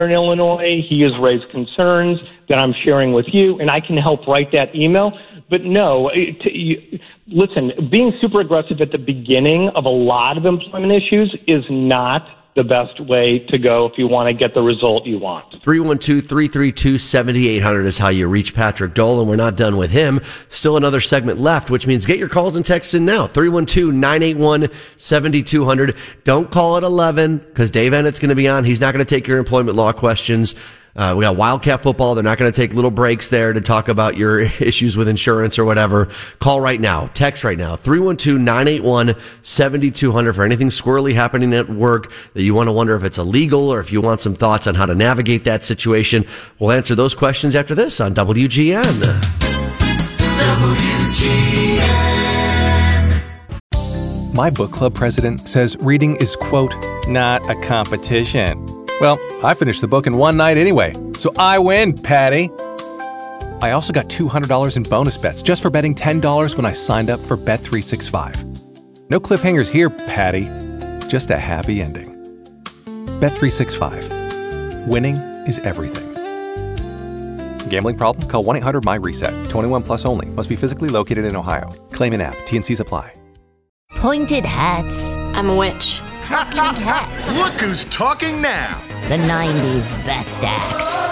in Illinois. He has raised concerns that I'm sharing with you, and I can help write that email. But no, listen, being super aggressive at the beginning of a lot of employment issues is not the best way to go if you want to get the result you want. 312-332-7800 is how you reach Patrick Dolan. We're not done with him. Still another segment left, which means get your calls and texts in now. 312-981-7200. Don't call at 11 because Dave Ennett's going to be on. He's not going to take your employment law questions. We got Wildcat football. They're not going to take little breaks there to talk about your issues with insurance or whatever. Call right now. Text right now. 312-981-7200 for anything squirrely happening at work that you want to wonder if it's illegal or if you want some thoughts on how to navigate that situation. We'll answer those questions after this on WGN. WGN. My book club president says reading is, quote, not a competition. Well, I finished the book in one night anyway, so I win, Patty. I also got $200 in bonus bets just for betting $10 when I signed up for Bet365. No cliffhangers here, Patty. Just a happy ending. Bet365. Winning is everything. Gambling problem? Call 1-800-MY-RESET. 21 plus only. Must be physically located in Ohio. Claim in app. T&Cs apply. Pointed hats. I'm a witch. Talking cats. Look who's talking now. The 90s best acts.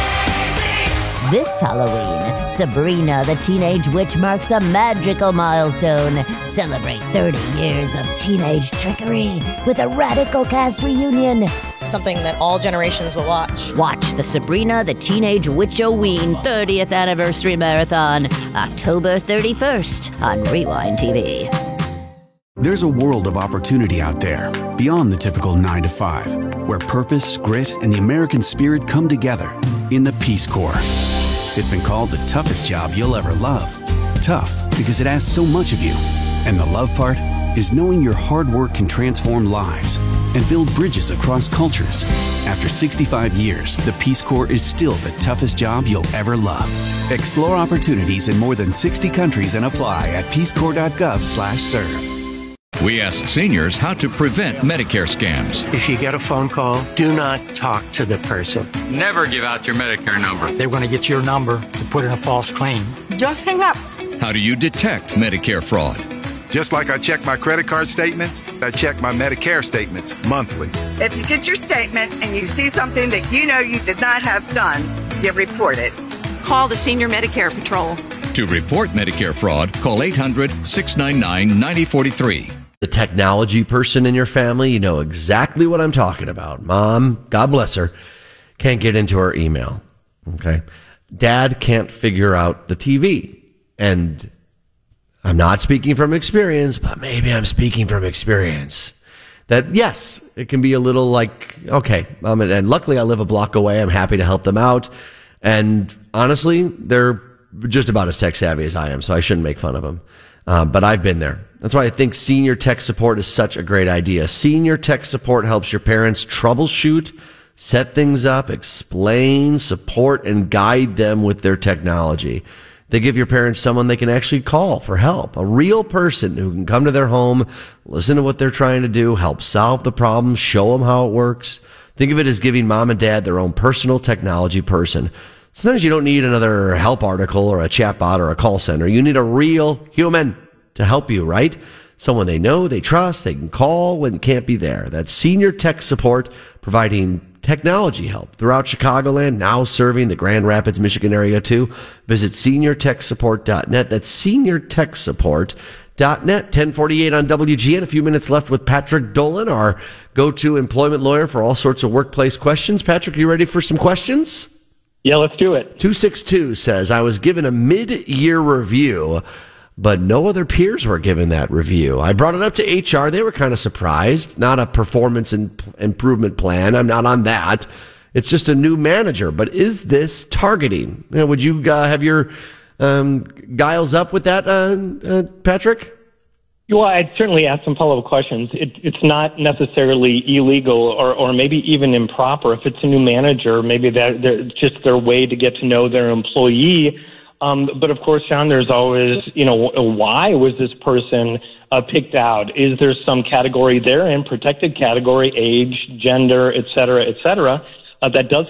This Halloween, Sabrina the Teenage Witch marks a magical milestone. Celebrate 30 years of teenage trickery with a radical cast reunion. Something that all generations will watch. Watch the Sabrina the Teenage Witch-O-Ween 30th Anniversary Marathon, October 31st on Rewind TV. There's a world of opportunity out there, beyond the typical 9 to 5, where purpose, grit, and the American spirit come together in the Peace Corps. It's been called the toughest job you'll ever love. Tough because it asks so much of you. And the love part is knowing your hard work can transform lives and build bridges across cultures. After 65 years, the Peace Corps is still the toughest job you'll ever love. Explore opportunities in more than 60 countries and apply at peacecorps.gov/serve. We ask seniors how to prevent Medicare scams. If you get a phone call, do not talk to the person. Never give out your Medicare number. They're going to get your number to put in a false claim. Just hang up. How do you detect Medicare fraud? Just like I check my credit card statements, I check my Medicare statements monthly. If you get your statement and you see something that you know you did not have done, you report it. Call the Senior Medicare Patrol. To report Medicare fraud, call 800-699-9043. The technology person in your family, you know exactly what I'm talking about. Mom, God bless her, can't get into her email. Okay. Dad can't figure out the TV. And I'm not speaking from experience, but maybe I'm speaking from experience. That, yes, it can be a little like, okay, and luckily I live a block away. I'm happy to help them out. And honestly, they're just about as tech savvy as I am, so I shouldn't make fun of them. But I've been there. That's why I think senior tech support is such a great idea. Senior tech support helps your parents troubleshoot, set things up, explain, support, and guide them with their technology. They give your parents someone they can actually call for help, a real person who can come to their home, listen to what they're trying to do, help solve the problem, show them how it works. Think of it as giving mom and dad their own personal technology person. Sometimes you don't need another help article or a chatbot or a call center. You need a real human to help you, right? Someone they know, they trust, they can call when it can't be there. That's Senior Tech Support, providing technology help throughout Chicagoland, now serving the Grand Rapids, Michigan area too. Visit seniortechsupport.net. That's seniortechsupport.net. 1048 on WGN. A few minutes left with Patrick Dolan, our go-to employment lawyer for all sorts of workplace questions. Patrick, are you ready for some questions? Yeah, let's do it. 262 says, I was given a mid-year review, but no other peers were given that review. I brought it up to HR. They were kind of surprised. Not a performance improvement plan. I'm not on that. It's just a new manager. But is this targeting? You know, would you have your guiles up with that, Patrick? Well, I'd certainly ask some follow-up questions. It's not necessarily illegal or maybe even improper. If it's a new manager, maybe they're just their way to get to know their employee. But of course, John, there's always, why was this person picked out? Is there some category there in protected category, age, gender, et cetera, et cetera? that doesn't